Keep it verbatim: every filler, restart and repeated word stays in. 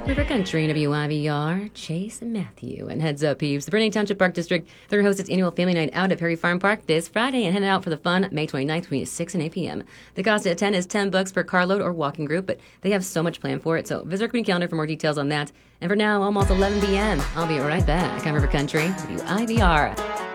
River Country, W I V R, Chase and Matthew. And heads up, peeps. The Vernon Township Park District, they're hosts its annual family night out at Perry Farm Park this Friday and headed out for the fun May twenty-ninth between six and eight p.m. The cost to attend is ten bucks per carload or walking group, but they have so much planned for it, so visit our community calendar for more details on that. And for now, almost eleven p.m. I'll be right back on River Country, W I V R.